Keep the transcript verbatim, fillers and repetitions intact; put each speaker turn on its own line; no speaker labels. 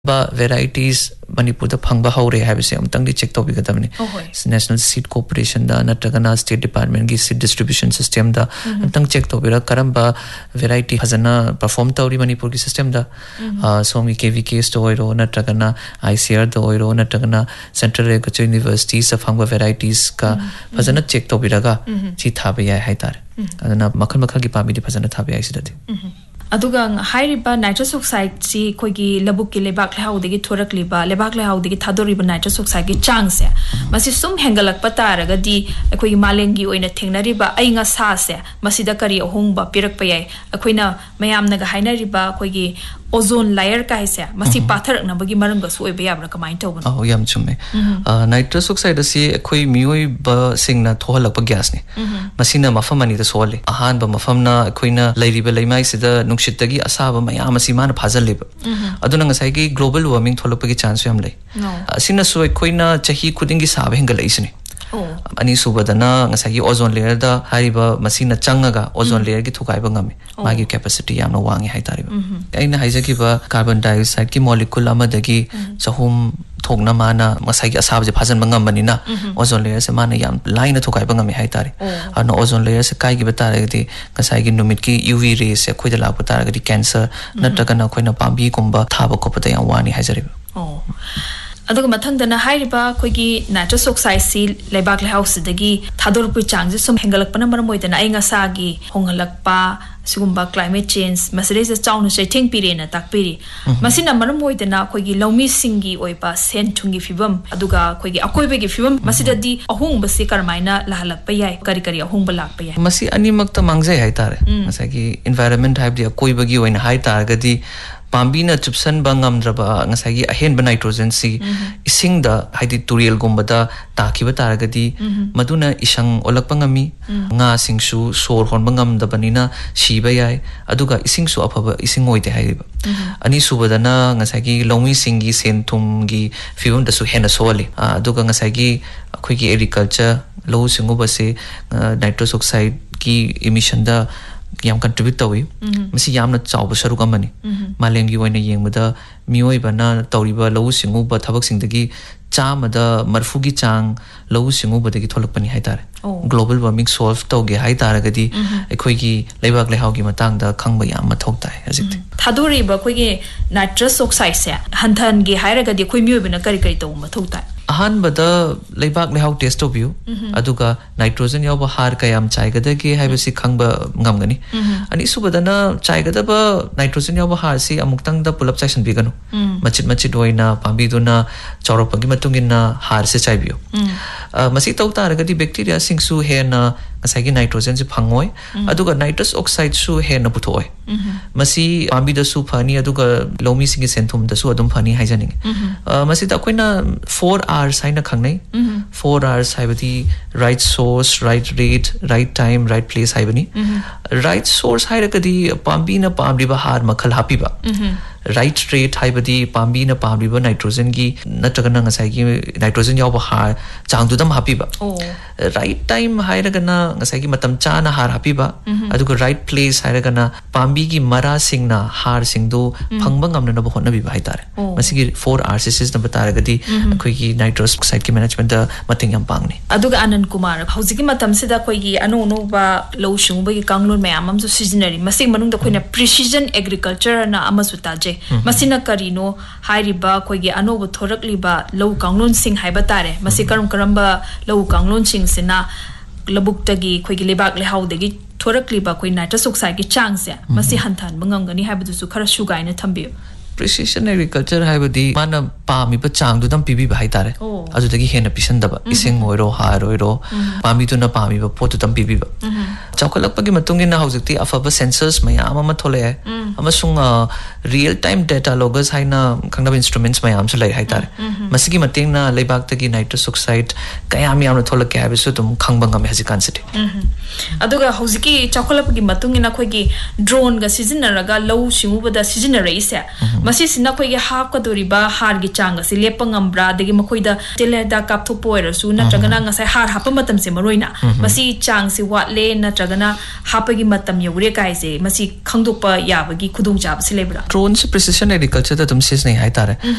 varieties Manipur the Phangba Haure have say amtangdi check to bigadamni National Seed Corporation da natragana State Department gi seed distribution system da amtang check to bira karamba variety hazana perform tawri Manipur gi system da so mi K V K store ro natragana I C R do ro natragana Central Agriculture University sa Phangba varieties ka hazana check to biraga chi thabe ya haitar adana makhal makhal gi pami di hazana thabe ya sidati
aduga hairiba nitrous oxide si koigi labuk ki lebak le haudegi thorak liba lebak le haudegi thadoriba nitrous oxide ki chang se masi sum hengalak pataraga di koigi malengi oina thengnariba ainga sa se masida kari ohungba pirak payai akoina mayamna ga hainariba koigi ozone layer ka hise masi patharak na bagi marang ga soi be yabra kamai tawban
oh yam chume nitrous oxide si koi mioi ba singna thohalak pa gas ni masina mafam ani da sole ahan ba mafam na koina lairiba leimai sida nungshitagi asaba mayam asi mana phazaleba aduna ngasai gi global warming tholopagi chance yam lei asina soi koina chahi khudingi sabe hengalai isni ani subadana ngasai gi ozone layer da hariba masina changaga ozone layer gi thukai ba ngami magi capacity yamna wangi haitariba aina haijaki ba carbon dioxide ki molecule amadagi chahum thokna mana ngasai gi asab je phazan bangam banina ozone layer se mana yam line thukai ba ngami haitari ano ozone layer se kai gi batare gi ngasai gi numit ki U V rays se khoida la batare gi cancer natragana khoina pambi kumba thaba kopata yam wani haijariba
oh aduga mathangdana hairiba koigi nitrous oxide si lebak le house dagi thadorpu changje sum hengalakpana maramoidana ainga sagi hongalakpa sigumba climate change masare se chawnu se thengpire na takpiri masina maramoidana koigi laumi singi oiba sen thungi fibam aduga koigi akoibegi fibam masida di ahung basi karmaina lahalakpa yai kari kari ahung balak pa yai
masi animakta mangjai haitare masagi environment haib di akoibegi oina haitar gadi Pambina chupsan bangam draba ngasagi ahen ba nitrogen si ising da haidi turiel gumbada takiba taragadi maduna isang olak pangami nga singsu sor hon bangam da banina shiba yai aduga ising su aphaba ising oite haiba ani subadana ngasagi lomi singi senthum gi fium da su hena soli aduga ngasagi akhoi gi agriculture low singu ba se nitrous oxide ki emission da yam contribute tawi masi yamna chawba saruk amani malengi oina yengmada mioi bana tawriba low singu ba thabak singdagi chamada marfugi chang low singu badagi tholakpani haitare global warming solve tawge haitaragadi ekhoi gi leibak lehau gi matang da khangba yam mathok tai ajik
thadori ba khoi gi nitrous oxide se hanthan gi hairagadi khoi mioi bana kari kari taw mathok tai
ahan bada leibak lehau test of you aduga nitrogen yaw ba har kayam chaigada ge haibasi khangba ngamgani ani subadana chaigada ba nitrogen yaw ba har si amuktang da pulap chaisan biganu machit machit oina pambi duna chauropagi matungina har se chaibiyo masi taw taragadi bacteria singsu hena ngasagi nitrogen se phangoi aduga nitrous oxide su hena puthoi masi pambi da su phani aduga lomi singi senthum da su adum phani haijaning masi da koina four hours haina khangnai four hours haibati right source right rate right time right place haibani right source hairagadi pambi na pambi ba har makhal hapiba right rate haibadi pambi na pambi ba nitrogen gi natragana ngasai gi nitrogen yaw ba har changdu dam hapiba right time hairagana ngasai gi matam chana har hapiba aduga right place hairagana pambi gi mara singna har singdu phangba ngamna na ba honna bi ba haitare masigi four hours is na bataragadi khoi gi nitrous oxide ki management da mating yam pangni
aduga Anand Kumar hojigi matam sida khoi gi anu anu ba low shung ba gi kanglon mayam am su seasonary masig manung da khoina precision agriculture na amasu ta je masina karino hairiba khoi gi anu bu thorak liba low kanglon sing haiba tare masi karam karamba low kanglon sing sina labuk tagi khoi gi lebak le haw dagi thorak liba khoi nitrous oxide ki chang se masi hanthan bangam gani haibu su khara shugai na thambiyo
precision agriculture haibadi mana pami ba chang du dam pibi ba haitare adudagi hena pisan daba ising oiro har oiro pami tu na pami ba potu dam pibi ba chaukalakpagi matungina haujikti afaba sensors mayam ama thole amasung real time data loggers haina khangnab instruments mayam su lai haitare masigi matingna leibak tagi nitrous oxide kayam yamna tholak ka habisu tum khangba ngam hajikan city
aduga haujiki chaukalakpagi matungina khoigi drone ga seasonaraga low simubada seasonary ise masi sina khoi gi hap ka doriba har gi changa si lepangam bra degi makoi da teleda kap tho poira su na tragana ngasai har hapa matam se maroina masi chang si watle na tragana hapa gi matam yure kai se masi khangdok pa ya ba gi khudung jab si lebra
drone se precision agriculture da tum sis nei hai tare